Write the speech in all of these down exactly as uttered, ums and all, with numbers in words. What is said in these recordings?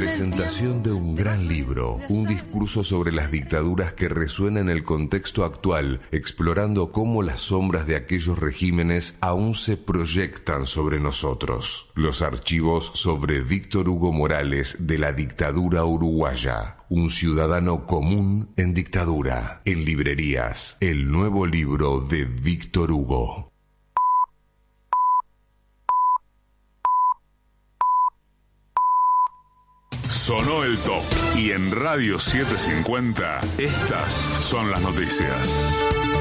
presentación de un gran libro, un discurso sobre las dictaduras que resuena en el contexto actual, explorando cómo las sombras de aquellos regímenes aún se proyectan sobre nosotros. Los archivos sobre Víctor Hugo Morales de la dictadura uruguaya, un ciudadano común en dictadura. En librerías, el nuevo libro de Víctor Hugo. Sonó el top y en Radio setecientos cincuenta estas son las noticias.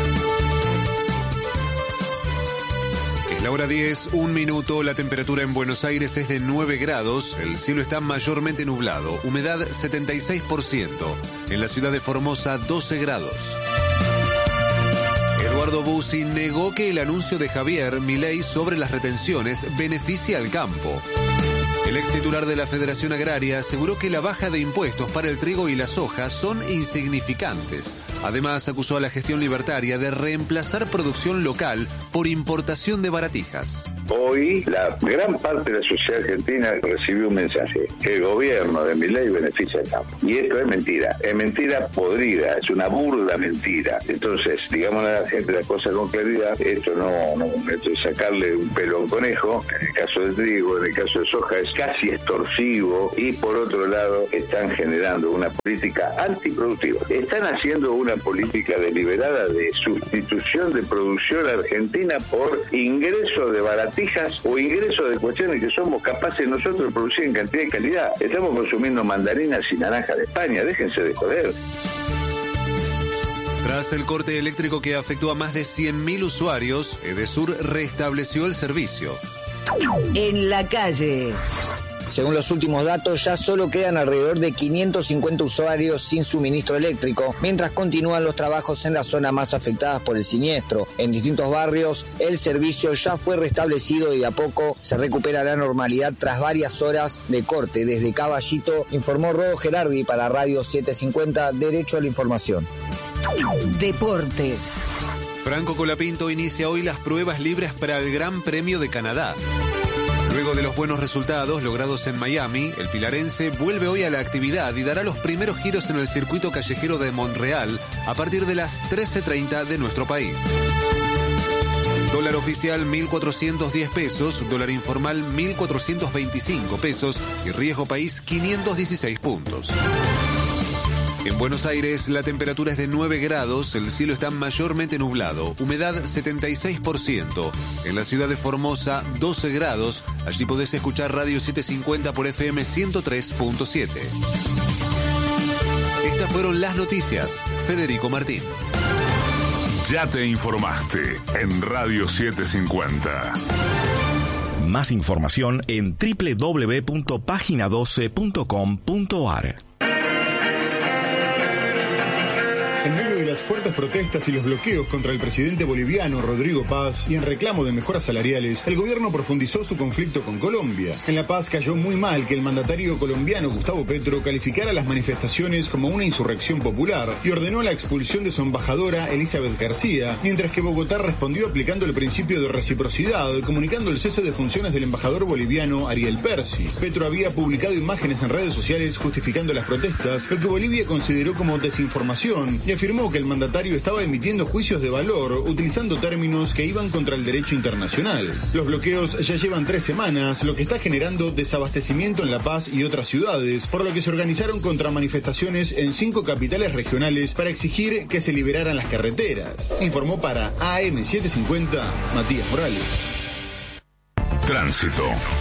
Es la hora diez, un minuto, la temperatura en Buenos Aires es de nueve grados, el cielo está mayormente nublado, humedad setenta y seis por ciento, en la ciudad de Formosa doce grados. Eduardo Bussi negó que el anuncio de Javier Milei sobre las retenciones beneficia al campo. El ex titular de la Federación Agraria aseguró que la baja de impuestos para el trigo y la soja son insignificantes. Además, acusó a la gestión libertaria de reemplazar producción local por importación de baratijas. Hoy la gran parte de la sociedad argentina recibió un mensaje, que el gobierno de Milei beneficia al campo. Y esto es mentira, es mentira podrida, es una burda mentira. Entonces, digamos a la gente la cosa con claridad, esto no, no esto es sacarle un pelo a un conejo, en el caso del trigo, en el caso de soja es casi extorsivo, y por otro lado están generando una política antiproductiva. Están haciendo una política deliberada de sustitución de producción argentina por ingreso de baratijas o ingresos de cuestiones que somos capaces nosotros de producir en cantidad y calidad. Estamos consumiendo mandarinas y naranjas de España, déjense de joder. Tras el corte eléctrico que afectó a más de cien mil usuarios, Edesur restableció el servicio. En la calle. Según los últimos datos, ya solo quedan alrededor de quinientos cincuenta usuarios sin suministro eléctrico, mientras continúan los trabajos en las zonas más afectadas por el siniestro. En distintos barrios, el servicio ya fue restablecido y de a poco se recupera la normalidad tras varias horas de corte. Desde Caballito, informó Rodo Gerardi para Radio setecientos cincuenta, Derecho a la Información. Deportes. Franco Colapinto inicia hoy las pruebas libres para el Gran Premio de Canadá. Luego de los buenos resultados logrados en Miami, el pilarense vuelve hoy a la actividad y dará los primeros giros en el circuito callejero de Montreal a partir de las trece treinta de nuestro país. Dólar oficial mil cuatrocientos diez pesos, dólar informal mil cuatrocientos veinticinco pesos y riesgo país quinientos dieciséis puntos. En Buenos Aires la temperatura es de nueve grados, el cielo está mayormente nublado, humedad setenta y seis por ciento. En la ciudad de Formosa doce grados, allí podés escuchar Radio setecientos cincuenta por F M ciento tres punto siete. Estas fueron las noticias. Federico Martín. Ya te informaste en Radio setecientos cincuenta. Más información en doble u doble u doble u punto página doce punto com punto a r. En medio de las fuertes protestas y los bloqueos contra el presidente boliviano Rodrigo Paz y en reclamo de mejoras salariales, el gobierno profundizó su conflicto con Colombia. En La Paz cayó muy mal que el mandatario colombiano Gustavo Petro calificara las manifestaciones como una insurrección popular y ordenó la expulsión de su embajadora Elizabeth García, mientras que Bogotá respondió aplicando el principio de reciprocidad, comunicando el cese de funciones del embajador boliviano Ariel Percy. Petro había publicado imágenes en redes sociales justificando las protestas, lo que Bolivia consideró como desinformación, y afirmó que el mandatario estaba emitiendo juicios de valor utilizando términos que iban contra el derecho internacional. Los bloqueos ya llevan tres semanas, lo que está generando desabastecimiento en La Paz y otras ciudades, por lo que se organizaron contramanifestaciones en cinco capitales regionales para exigir que se liberaran las carreteras. Informó para A M setecientos cincuenta Matías Morales. Tránsito.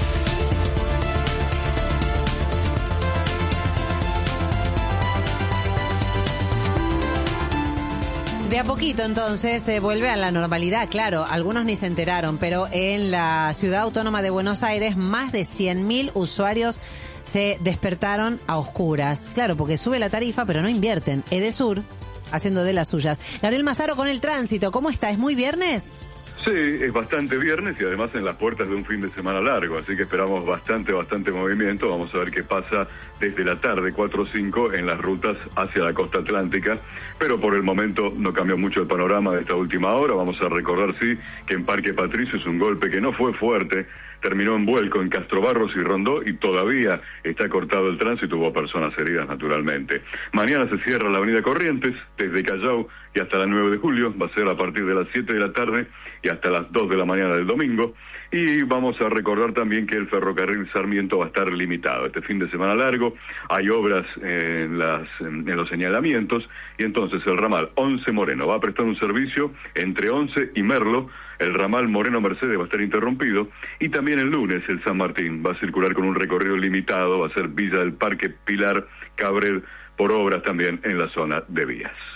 De a poquito entonces se vuelve a la normalidad, claro, algunos ni se enteraron, pero en la Ciudad Autónoma de Buenos Aires más de cien mil usuarios se despertaron a oscuras. Claro, porque sube la tarifa, pero no invierten. Edesur haciendo de las suyas. Gabriel Mazaro con el tránsito, ¿cómo está? ¿Es muy viernes? Sí, es bastante viernes y además en las puertas de un fin de semana largo, así que esperamos bastante, bastante movimiento. Vamos a ver qué pasa desde la tarde, cuatro o cinco, en las rutas hacia la costa atlántica, pero por el momento no cambió mucho el panorama de esta última hora. Vamos a recordar, sí, que en Parque Patricio es un golpe que no fue fuerte, terminó en vuelco en Castrobarros y Rondó y todavía está cortado el tránsito, hubo personas heridas naturalmente. Mañana se cierra la avenida Corrientes, desde Callao y hasta la nueve de julio, va a ser a partir de las siete de la tarde y hasta las dos de la mañana del domingo. Y vamos a recordar también que el ferrocarril Sarmiento va a estar limitado. Este fin de semana largo hay obras en, las, en los señalamientos y entonces el ramal once Moreno va a prestar un servicio entre once y Merlo. El ramal Moreno Mercedes va a estar interrumpido y también el lunes el San Martín va a circular con un recorrido limitado, va a ser Villa del Parque, Pilar, Cabrel, por obras también en la zona de vías.